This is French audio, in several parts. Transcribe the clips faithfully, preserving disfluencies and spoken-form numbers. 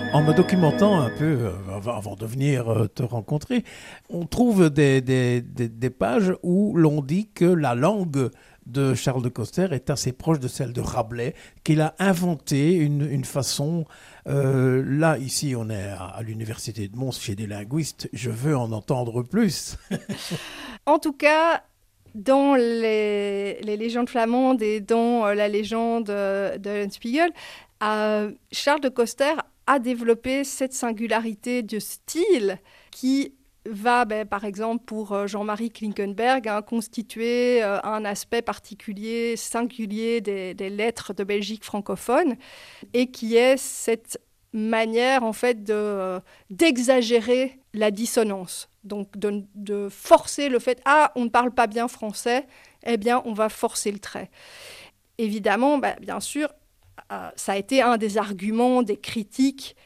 En me documentant un peu euh, avant de venir euh, te rencontrer, on trouve des, des, des, des pages où l'on dit que la langue de Charles de Coster est assez proche de celle de Rabelais, qu'il a inventé une, une façon... Euh, là, ici, on est à, à l'université de Mons chez des linguistes. Je veux en entendre plus. En tout cas, dans les, les légendes flamandes et dans euh, la légende euh, de Eulenspiegel, euh, Charles de Coster a développé cette singularité de style qui va, ben, par exemple, pour euh, Jean-Marie Klinkenberg, hein, constituer euh, un aspect particulier, singulier des, des lettres de Belgique francophone, et qui est cette manière, en fait, de, euh, d'exagérer la dissonance. Donc, de, de forcer le fait « Ah, on ne parle pas bien français », eh bien, on va forcer le trait. Évidemment, ben, bien sûr, euh, ça a été un des arguments des critiques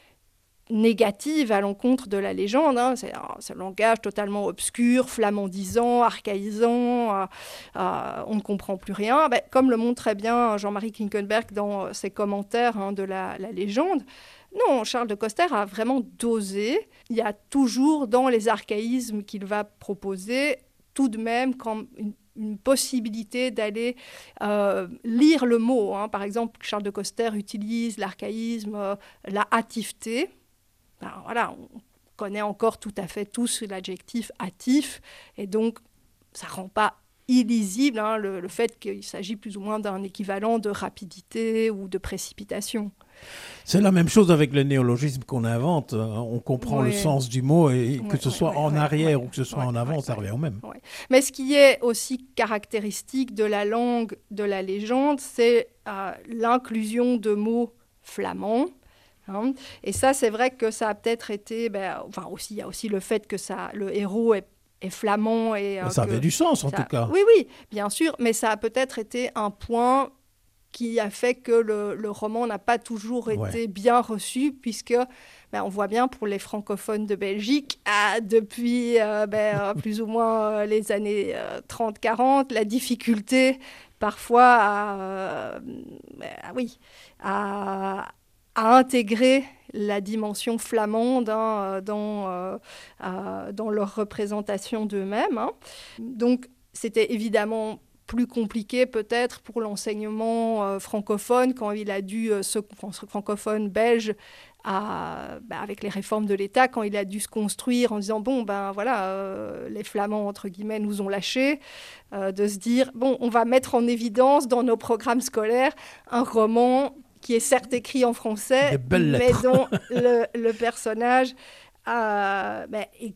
négatives à l'encontre de la légende. Hein. C'est un, c'est un langage totalement obscur, flamandisant, archaïsant, euh, euh, on ne comprend plus rien. Ben, comme le montre très bien Jean-Marie Klinkenberg dans ses commentaires, hein, de la, la légende, non, Charles de Coster a vraiment dosé. Il y a toujours dans les archaïsmes qu'il va proposer tout de même quand une une possibilité d'aller euh, lire le mot. Hein. Par exemple, Charles de Coster utilise l'archaïsme, euh, la hâtiveté. Alors, voilà, on connaît encore tout à fait tous l'adjectif hâtif, et donc ça ne rend pas illisible, hein, le, le fait qu'il s'agit plus ou moins d'un équivalent de rapidité ou de précipitation. C'est la même chose avec le néologisme qu'on invente. On comprend Oui. le sens du mot et que Ouais, ce ouais, soit ouais, en ouais, arrière ouais, ou que ce soit ouais, en avant, ouais, ça ouais, revient au même. ouais. Mais ce qui est aussi caractéristique de la langue de la légende, c'est euh, l'inclusion de mots flamands. Hein. Et ça, c'est vrai que ça a peut-être été... Ben, enfin, aussi, il y a aussi le fait que ça, le héros est, est flamand. Et, euh, Ça avait que du sens en tout ça, cas. oui, oui, bien sûr, mais ça a peut-être été un point qui a fait que le, le roman n'a pas toujours Ouais. été bien reçu, puisque ben, on voit bien pour les francophones de Belgique, ah, depuis euh, ben, plus ou moins euh, les années euh, trente quarante, la difficulté parfois à, euh, ben, oui, à, à intégrer la dimension flamande, hein, dans, euh, euh, dans leur représentation d'eux-mêmes. Hein. Donc c'était évidemment plus compliqué peut-être pour l'enseignement euh, francophone quand il a dû, euh, se, francophone belge, à, bah, avec les réformes de l'État, quand il a dû se construire en disant bon ben voilà, euh, les Flamands entre guillemets nous ont lâchés, euh, de se dire bon on va mettre en évidence dans nos programmes scolaires un roman qui est certes écrit en français, Des belles mais lettres. dont le, le personnage a bah, é-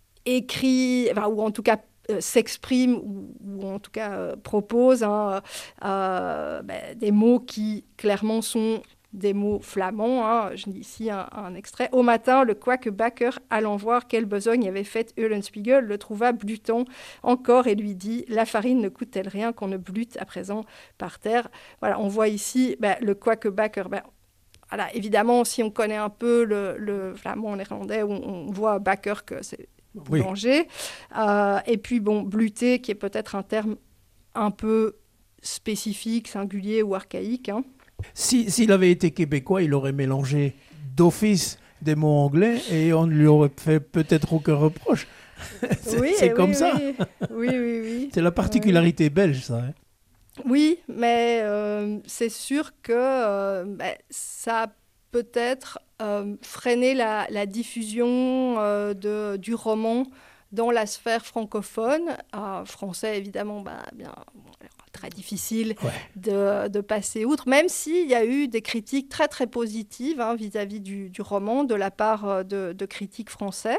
écrit, enfin, ou en tout cas euh, s'exprime, ou, ou en tout cas euh, propose, hein, euh, bah, des mots qui clairement sont des mots flamands. Hein. Je lis ici un, un extrait. Au matin, le quoique-backer, allant voir quelle besogne avait faite Eulenspiegel, le trouva blutant encore et lui dit « La farine ne coûte-t-elle rien qu'on ne blute à présent par terre ?» Voilà, on voit ici bah, le quoique-backer. Bah, voilà, évidemment, si on connaît un peu le, le flamand néerlandais, on, on voit backer que c'est Oui. boulanger. Euh, et puis, bon, bluter, qui est peut-être un terme un peu spécifique, singulier ou archaïque. Hein. Si, s'il avait été québécois, il aurait mélangé d'office des mots anglais et on ne lui aurait fait peut-être aucun reproche. c'est, Oui, c'est comme oui, ça. oui, oui, oui, oui. C'est la particularité oui. belge, ça. Hein. Oui, mais euh, c'est sûr que euh, bah, ça a peut-être euh, freiné la, la diffusion euh, de, du roman dans la sphère francophone. Euh, français, évidemment, bah, bien, très difficile ouais. de, de passer outre, même s'il y a eu des critiques très, très positives, hein, vis-à-vis du, du roman de la part de, de critiques français.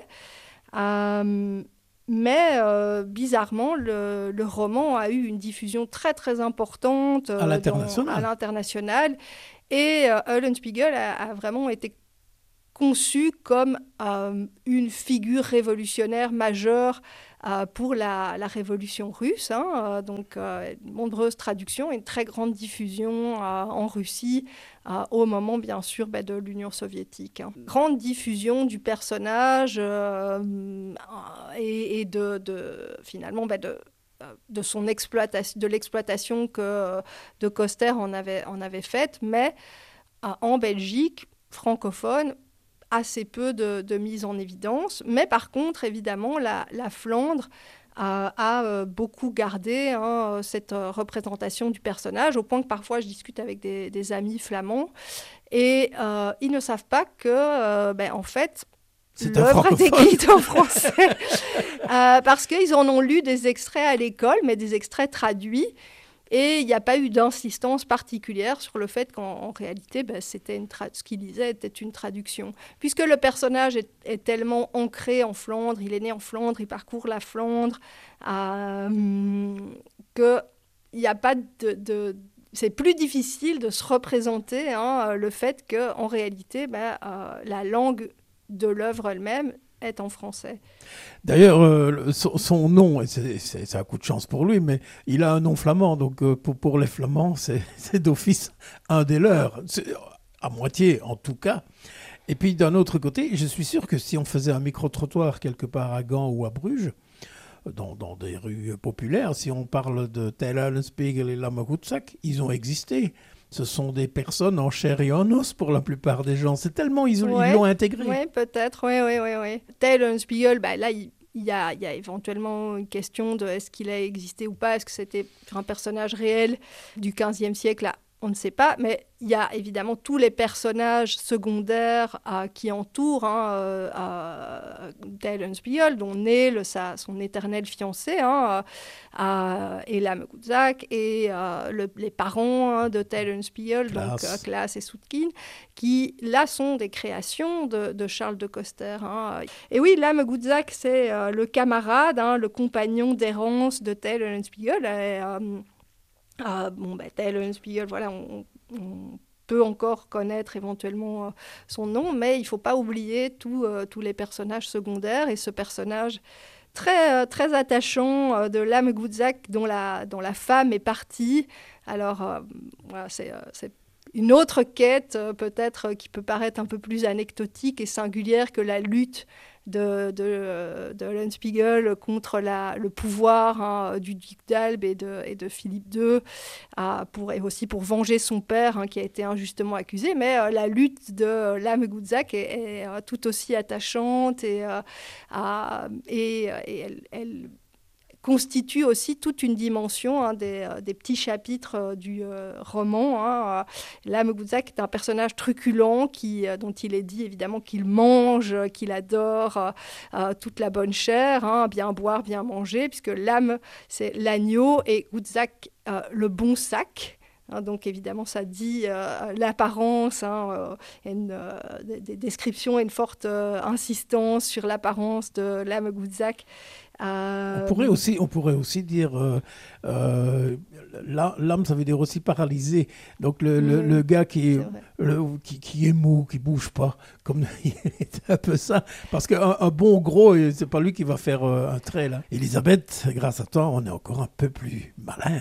Euh, mais euh, bizarrement, le, le roman a eu une diffusion très très importante euh, à l'international. Dans, à l'international, et euh, Eulenspiegel a, a vraiment été conçu comme euh, une figure révolutionnaire majeure euh, pour la, la révolution russe. Hein, euh, donc, euh, de nombreuses traductions et une très grande diffusion euh, en Russie euh, au moment, bien sûr, bah, de l'Union soviétique. Hein. Grande diffusion du personnage euh, et, et de, de, finalement, bah, de, de, son exploitation, de l'exploitation que de Coster en avait, en avait faite, mais euh, en Belgique francophone, assez peu de, de mise en évidence. Mais par contre, évidemment, la, la Flandre a, a euh, beaucoup gardé hein, cette euh, représentation du personnage, au point que parfois je discute avec des, des amis flamands et euh, ils ne savent pas que, euh, ben, en fait, c'est l'œuvre est écrite en français. euh, parce qu'ils en ont lu des extraits à l'école, mais des extraits traduits. Et il n'y a pas eu d'insistance particulière sur le fait qu'en en réalité, ben, c'était une tra- ce qu'il lisait était une traduction. Puisque le personnage est, est tellement ancré en Flandre, il est né en Flandre, il parcourt la Flandre, euh, qu'il n'y a pas de... de c'est plus difficile de se représenter hein, le fait qu'en réalité, ben, euh, la langue de l'œuvre elle-même est en français. D'ailleurs, euh, son, son nom, et c'est, c'est, c'est un coup de chance pour lui, mais il a un nom flamand, donc euh, pour, pour les Flamands, c'est, c'est d'office un des leurs, c'est, à moitié en tout cas. Et puis d'un autre côté, je suis sûr que si on faisait un micro-trottoir quelque part à Gand ou à Bruges, dans, dans des rues populaires, si on parle de Tel Eulenspiegel et Lamme Goedzak, ils ont existé. Ce sont des personnes en chair et en os pour la plupart des gens. C'est tellement ils, ouais, ils l'ont intégré. Oui, peut-être. Oui, oui, oui. oui. Tel Eulenspiegel, bah, là, il, il, y a, il y a éventuellement une question de est-ce qu'il a existé ou pas, est-ce que c'était un personnage réel du quinzième siècle là, on ne sait pas, mais il y a évidemment tous les personnages secondaires euh, qui entourent hein, euh, euh, Tel Eulenspiegel, dont naît le, sa, son éternel fiancé, hein, euh, et Lamme Goedzak, et euh, le, les parents hein, de Tel Eulenspiegel, donc euh, Klaas et Soetkin, qui là sont des créations de, de Charles de Coster. Hein. Et oui, Lamme Goedzak, c'est euh, le camarade, hein, le compagnon d'errance de Tel Eulenspiegel. Et, euh, Euh, bon, ben, Tel Eulenspiegel, voilà, on, on peut encore connaître éventuellement euh, son nom, mais il ne faut pas oublier tout, euh, tous les personnages secondaires et ce personnage très, euh, très attachant euh, de Lamme Goedzak dont la, dont la femme est partie. Alors, euh, voilà, c'est, euh, c'est une autre quête, euh, peut-être, euh, qui peut paraître un peu plus anecdotique et singulière que la lutte de, de, de Eulenspiegel contre la, le pouvoir hein, du duc d'Albe et de, et de Philippe deux, euh, pour, et aussi pour venger son père hein, qui a été injustement accusé. Mais euh, la lutte de Lamme Goedzak est, est, est euh, tout aussi attachante et, euh, euh, et, et elle, elle constitue aussi toute une dimension hein, des, euh, des petits chapitres euh, du euh, roman. Hein. Lamme Goedzak est un personnage truculent qui, euh, dont il est dit évidemment qu'il mange, euh, qu'il adore euh, euh, toute la bonne chair, hein, bien boire, bien manger, puisque Lamme, c'est l'agneau et Goedzak, euh, le bon sac. Hein, donc évidemment, ça dit euh, l'apparence, hein, euh, une, euh, des, des descriptions et une forte euh, insistance sur l'apparence de Lamme Goedzak. Euh... On, pourrait aussi, on pourrait aussi dire, euh, euh, l'âme, ça veut dire aussi paralysé. Donc le, mmh, le, le gars qui est, le, qui, qui est mou, qui ne bouge pas, comme c'est un peu ça. Parce qu'un un bon gros, c'est pas lui qui va faire euh, un trait là. Elisabeth, grâce à toi, on est encore un peu plus malin.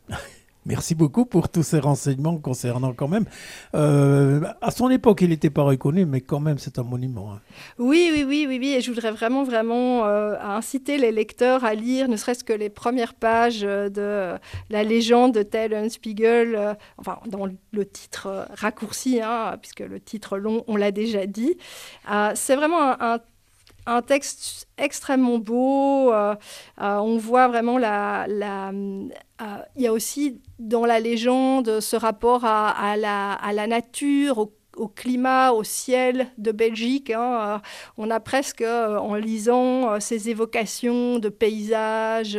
Merci beaucoup pour tous ces renseignements concernant quand même. Euh, à son époque, il n'était pas reconnu, mais quand même, c'est un monument. Hein. Oui, oui, oui, oui, oui. Et je voudrais vraiment, vraiment euh, inciter les lecteurs à lire, ne serait-ce que les premières pages de euh, la légende de Tel Eulenspiegel, euh, enfin, dans le titre euh, raccourci, hein, puisque le titre long, on l'a déjà dit. Euh, c'est vraiment un, un Un texte extrêmement beau, euh, euh, on voit vraiment la... la euh, il y a aussi dans la légende ce rapport à, à, la, à la nature, au, au climat, au ciel de Belgique. Hein. Euh, on a presque, euh, en lisant euh, ces évocations de paysages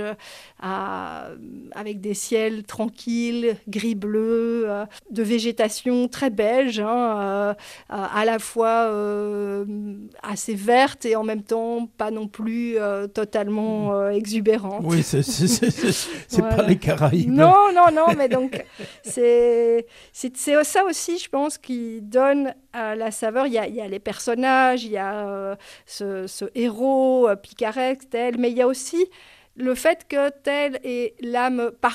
euh, avec des ciels tranquilles, gris-bleu, euh, de végétation très belge, hein, euh, à la fois euh, assez verte et en même temps pas non plus euh, totalement euh, exubérante. Oui, c'est, c'est, c'est, c'est, c'est voilà. Pas les Caraïbes. Non, non, non, mais donc c'est, c'est, c'est ça aussi, je pense, qui donne à la saveur. Il y a, il y a les personnages, il y a euh, ce, ce héros euh, picaresque, tel, mais il y a aussi le fait que Tel et Lamme